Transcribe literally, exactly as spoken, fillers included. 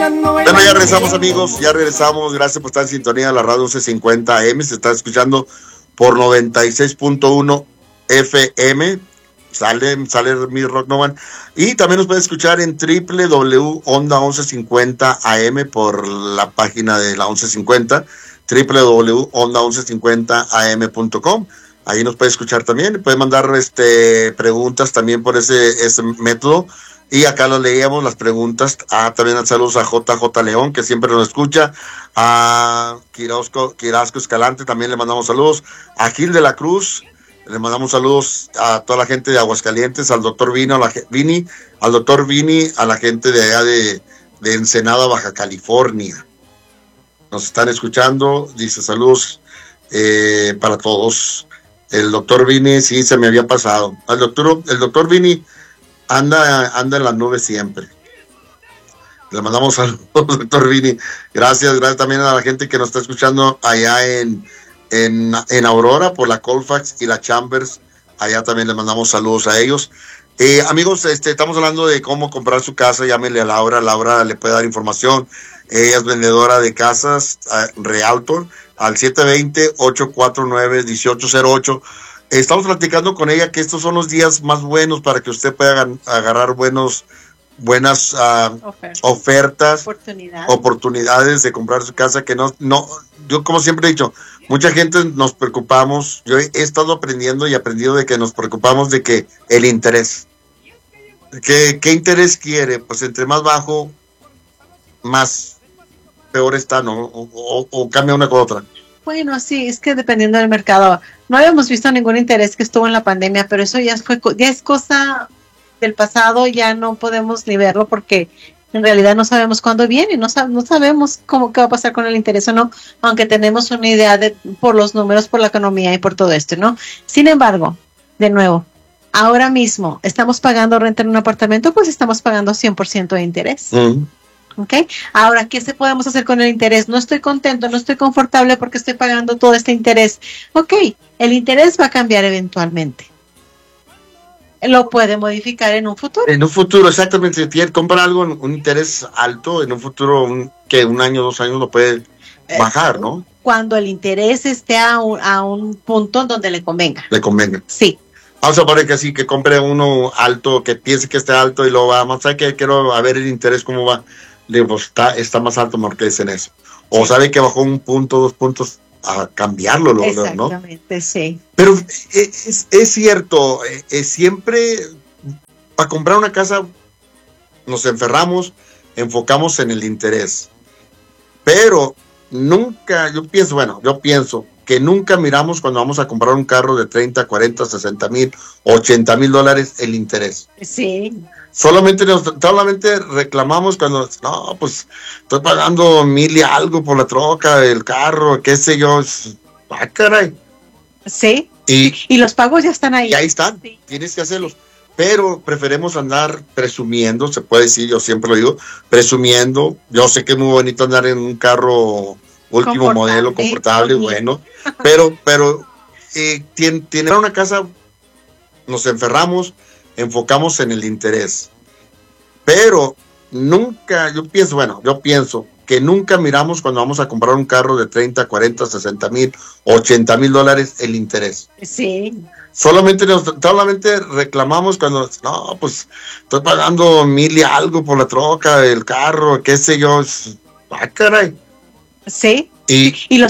Bueno, ya regresamos, amigos, ya regresamos. Gracias por estar en sintonía de la radio once cincuenta A M. Se está escuchando por noventa y seis punto uno F M. Sale, sale mi Rock Novan. Y también nos puede escuchar en doble u doble u doble u punto onda once cincuenta A M por la página de la once cincuenta, doble u doble u doble u punto onda once cincuenta A M punto com. Ahí nos puede escuchar también. Puede mandar este preguntas también por ese, ese método. Y acá lo leíamos las preguntas. Ah, también saludos a J J León, que siempre nos escucha. A Quirasco, Quirasco Escalante, también le mandamos saludos. A Gil de la Cruz, le mandamos saludos a toda la gente de Aguascalientes, al doctor Vini, a la, Vini, al doctor Vini, a la gente de allá de, de Ensenada, Baja California. Nos están escuchando, dice saludos eh, para todos. El doctor Vini, sí, se me había pasado. El doctor, el doctor Vini anda, anda en las nubes siempre. Le mandamos saludos, doctor Vini. Gracias, gracias también a la gente que nos está escuchando allá en, en, en Aurora por la Colfax y la Chambers. Allá también le mandamos saludos a ellos. Eh, amigos, este, estamos hablando de cómo comprar su casa. Llámenle a Laura. Laura le puede dar información. Ella es vendedora de casas, uh, Realtor, al siete dos cero, ocho cuatro nueve, uno ocho cero ocho. Estamos platicando con ella que estos son los días más buenos para que usted pueda agarrar buenos, buenas uh, ofertas, ofertas oportunidades. oportunidades de comprar su casa. Que no, no, yo como siempre he dicho, mucha gente nos preocupamos. Yo he estado aprendiendo y aprendido de que nos preocupamos de que el interés. ¿Qué, qué interés quiere? Pues entre más bajo, más peor está, ¿no? O, o, o cambia una con otra. Bueno, sí, es que dependiendo del mercado. No habíamos visto ningún interés que estuvo en la pandemia, pero eso ya, fue, ya es cosa del pasado, ya no podemos ni verlo porque en realidad no sabemos cuándo viene, no, sab- no sabemos cómo qué va a pasar con el interés o no, aunque tenemos una idea de por los números, por la economía y por todo esto, ¿no? Sin embargo, de nuevo, ahora mismo, ¿estamos pagando renta en un apartamento? Pues estamos pagando cien por ciento de interés. Mm. Okay. Ahora, ¿qué se podemos hacer con el interés? No estoy contento, no estoy confortable porque estoy pagando todo este interés. Ok, el interés va a cambiar eventualmente. Lo puede modificar en un futuro. En un futuro, exactamente. Si quiere comprar algo en un interés alto, en un futuro, un, que un año, dos años lo puede bajar, ¿no? Cuando el interés esté a un, a un punto donde le convenga. Le convenga. Sí. Vamos a poner que sí, que compre uno alto, que piense que esté alto y lo va, vamos a que quiero a ver el interés cómo va. Le digo, pues está, está más alto, mejor que en eso. O sí. Sabe que bajó un punto, dos puntos, a cambiarlo, ¿no? Exactamente, sí. Pero es, es cierto, es siempre para comprar una casa nos enferramos, enfocamos en el interés. Pero nunca, yo pienso, bueno, yo pienso que nunca miramos cuando vamos a comprar un carro de treinta, cuarenta, sesenta mil, ochenta mil dólares el interés. Sí. Solamente nos, solamente reclamamos cuando, no, pues estoy pagando mil y algo por la troca, el carro, qué sé yo. Ah, caray. Sí. Y, y los pagos ya están ahí. Y ahí están, sí. Tienes que hacerlos. Pero preferimos andar presumiendo, se puede decir, yo siempre lo digo, presumiendo. Yo sé que es muy bonito andar en un carro último modelo, confortable, bueno, pero, pero eh, tiene, tiene una casa, nos enferramos, enfocamos en el interés, pero nunca, yo pienso, bueno, yo pienso que nunca miramos cuando vamos a comprar un carro de treinta, cuarenta, sesenta mil, ochenta mil dólares el interés. Sí. Solamente nos, solamente reclamamos cuando, no, pues estoy pagando mil y algo por la troca, el carro, qué sé yo. Ah, caray. Sí. Y, y los